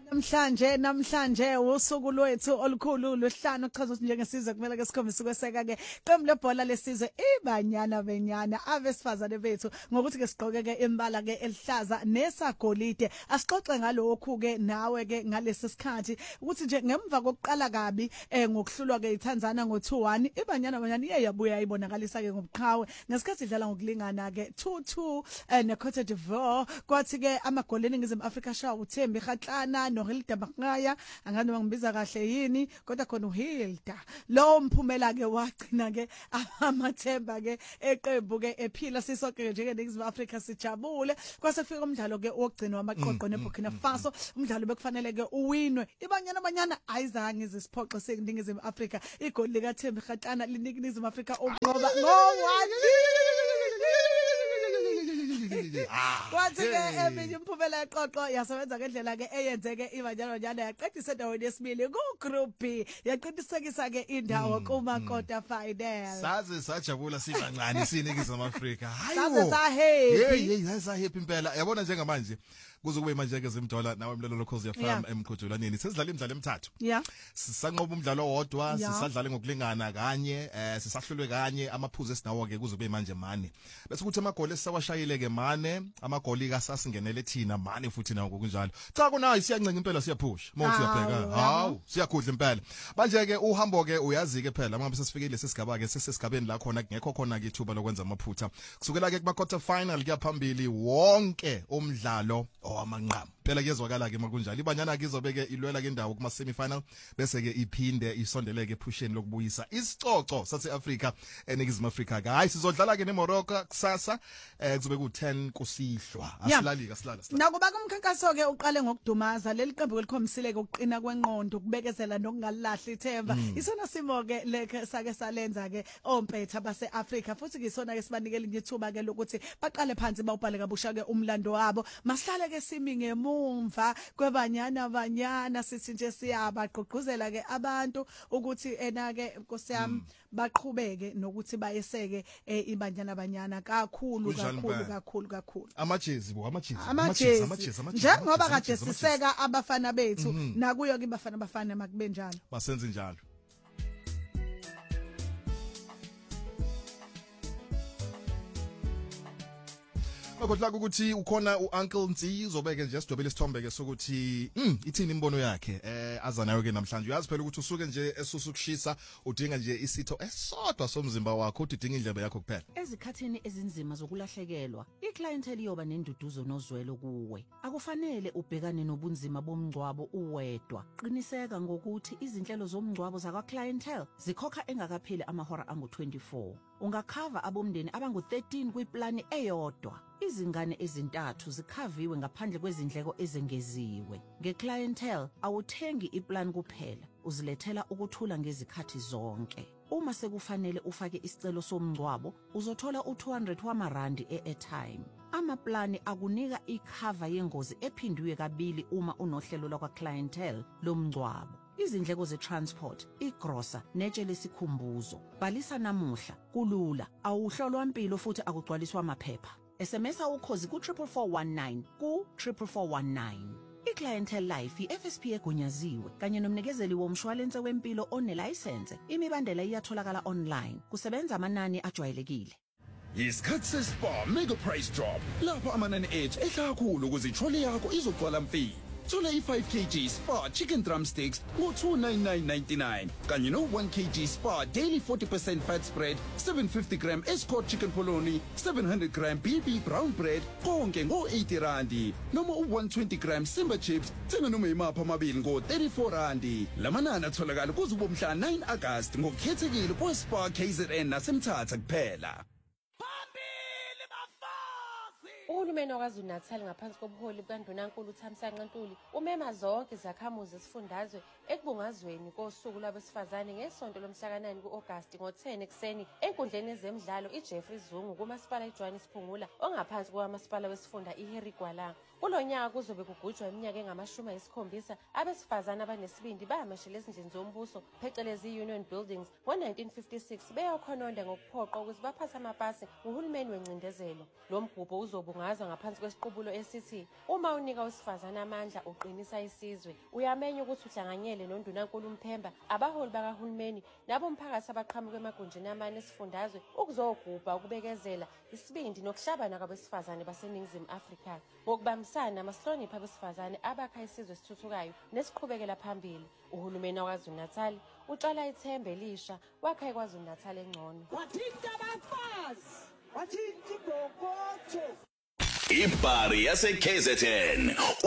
Namhlanje usuku lwethu olukhulu lwehlanu chaza ukuthi njengesizwe kumele ke sikhombise ukweseka ke qembu lebhola lesizwe iBanyana Banyana abesifazane bethu ngokuthi ke sigqoke ke imbala ke elihlaza nesagolide asixoxe ngalokhu ke nawe ke ngalesi sikhathi ukuthi nje ngemva kokuqala kabi ngokuhlulwa ke iTanzania ngo2-1 iBanyana Banyana iyabuya ibonakalisa ke ngobuqhawe ngesikhathi idlala ngokulingana ke 2-2 neCote d'Ivoire kwathi ke amagoli eNingizimu Afrika shawa uThembi Kgatlana noHilda Bakngaya angani bangibiza kahle yini kodwa khona uHilda lo mphumela ke wagcina ke amathemba ke eqembu ke ephila sisonke nje eNingizimu Afrika sijabule kwase kufika umdlalo ke wokugcina wamaqoqo neBurkina Faso umdlalo bekufanele ke uwinwe iBanyana Banyana ayizange izisiphoxe seNingizimu Afrika igoli lika Thembi Kgatlana linika iNingizimu Afrika uqoba ngo-1 kwathi ke eminye imphumela eqoqo yasebenza ngendlela ke eyenzeke iBanyana Banyana yaqedisa endaweni yesibili ku Group B yaqinisekisa ke indawo kuma quarter final saze sajabula sibancane siNingizimu Afrika saze sahappy sahappy impela yabona njengamanje kuzokube manje ke zimdola nawe mlelo lokhozi FM emqhudelaneni sesidlala imidlalo emithathu sisanqoba umdlalo owodwa sisadlala ngokulingana kanye sisahlulwe kanye amaphuzu esinawo ke kuzobe manje mane bese kuthi amagoli esawashayile ke mane amagoli kasasingenele thina mane futhi nawo ngokunjalo cha kunayo siyancenga impela siyaphusha mawuthi uyabheka hawu siyakhudla impela manje ke uhambo ke uyazi ke phela ngoba sesifikile lesigaba ke sesigabeni la khona kungekho khona ke ithuba lokwenza amaphutha kusukela ke kuma quarter final kuya phambili wonke umdlalo owamanqamu phela kuyezwakala ke makunjalo iBanyana ke izobeke ilwela ke indawo kuma semi-final bese ke iphinde isondeleke ephusheni lokubuyisa isicoco saseAfrika eNingizimu Afrika ke hayi sizodlala ke neMorocco kusasa kuzobe ku10 kusihlwa asilalika silala nakuba kumkhankaso ke uqale ngokudumaza leli qembu elikhomisile ke uqina kwenqondo ukubekezela nokungalahla ithemba isona simo ke leke sake salenza ke ompetha baseAfrika futhi kisona ke sibanikele ithuba ke lokuthi baqale phansi bawubhale kabusha ke umlando wabo masihlale ke simi ngemumva kweBanyana Banyana sithi nje siyabagqugquzela ke abantu ukuthi ena ke Nkosi yami baqhubeke nokuthi bayeseke iBanyana Banyana kakhulu amajezi njengoba kade siseka abafana bethu nakuyo ke bafana makube njalo basenze njalo Kodwa ukuthi ukhona uUncle Nzi uzobeke nje sidobele isithombe ke sokuthi ithini imbono yakhe azanayo ke namhlanje uyazi phela ukuthi usuke nje esusu kushisa udinga nje isitho esodwa somzimba wakho udinga indlebe yakho kuphela ezikhathini ezinzima zokulahlekelwa iclientele yoba nenduduzo nozwelo kuwe akufanele ubhekane nobunzima bomngcwabo uwedwa qiniseka ngokuthi izinhlelo zomngcwabo zakwa clientele zikhokha engakapheli amahora angu24 ungakhava abomndeni abangu13 kwiplani eyodwa izingane ezintathu zikhaviwe ngaphandle kwezindleko ezengeziwe ngeclientele awuthengi iplan kuphela uzilethela ukuthula ngezikhathi zonke uma sekufanele ufake isicelo somngcwabo uzothola u200 wamarandi eairtime amaplani akunika ikhava yengozi ephindiwe kabili uma unohlelo lwakwa clientele lomngcwabo izindleko ze-transport, igrosa, netshe lesikhumbuzo. Bhalisa namuhla, kulula, awuhlolwa impilo futhi akugcwaliswa amaphepha. SMS ukhozi ku44419 ku44419. iClientele Life iFSP egunyaziwe kanye nomnikezeli womshwalense wempilo onelicense. Imibandela iyatholakala online. Kusebenza amanani ajwayelekile. Isikhathi seSpa Mega Price Drop. Lapho amanani ethu ehla kakhulu ukuze itroli yakho izogcwala mfii. Thola i5 kg Spa chicken drumsticks ngo299.99 kanye no1 kg Spa daily 40% fat spread 750 gram Escort chicken polony 700 gram BB brown bread konke ngo80 noma u120 gram Simba chips thenga noma imapha amabili ngo34 lamanani atholakala kuze umhla 9 August ngokukhethekile kwa-Spa KZN nasemthatha kuphela. Uhulumeni waKwaZulu-Natal ngaphansi kobuholi bukaNdunankulu uThamsanqa Ntuli umema zonke izakhamuzi zesifundazwe ekubungazweni kosuku lwabesifazane ngesonto lomhla ka9 ku-August ngo10 ekseni enkundleni yezemidlalo iJeffrey Zungu kumasipala iJohannes Phungula ongaphansi komasipala wesifunda iHarry Gwala. Kulonyaka kuzobe kugujwa iminyaka engama-70 abesifazane abanesibindi bayamashela ezindlini zombuso phecelezi Union Buildings ngo-1956 beyokhononda ngokuphoqa ukuthi baphathe amapasi nguhulumeni wencindezelo. Lo mgubho uzobe ukuzobungazwa ngaphansi kwesiqubulo esithi uma unika usifazana amandla uqinisa isizwe. Uyamenya ukuthi uhlanganyele noNdunankulu uMthemba, abaholi bakahulumeni nabomphakathi abaqhamuka emagunjini amane esifundazwe ukuzogubha ukubekezela isibindi nokuhlabana kwabesifazane baseNingizimu Afrika. Ngokubambisana masihlonipha abesifazane abakha isizwe esithuthukayo nesiqhubekela phambili. Uhulumeni waKwaZulu-Natal utshala ithemba elisha wakha iKwaZulu-Natal engcono. Wathinta abafazi, wathinta ibhokotho. Ibhari yase KZN